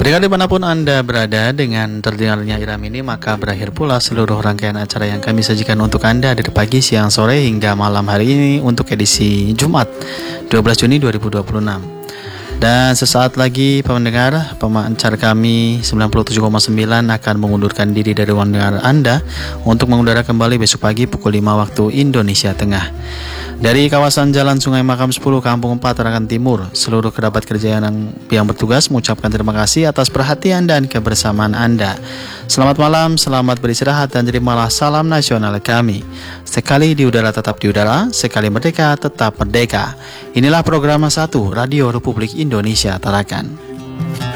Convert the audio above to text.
Pendengar dimanapun Anda berada, dengan terdengarnya irama ini maka berakhir pula seluruh rangkaian acara yang kami sajikan untuk Anda dari pagi, siang, sore hingga malam hari ini untuk edisi Jumat 12 Juni 2026. Dan sesaat lagi pendengar, pemancar kami 97,9 akan mengundurkan diri dari ruang dengar Anda untuk mengudara kembali besok pagi pukul 5 waktu Indonesia Tengah. Dari kawasan Jalan Sungai Makam 10, Kampung 4, Tarakan Timur, seluruh kerabat kerja yang bertugas mengucapkan terima kasih atas perhatian dan kebersamaan Anda. Selamat malam, selamat beristirahat, dan terimalah salam nasional kami. Sekali di udara tetap di udara, sekali merdeka tetap merdeka. Inilah program 1 Radio Republik Indonesia Tarakan.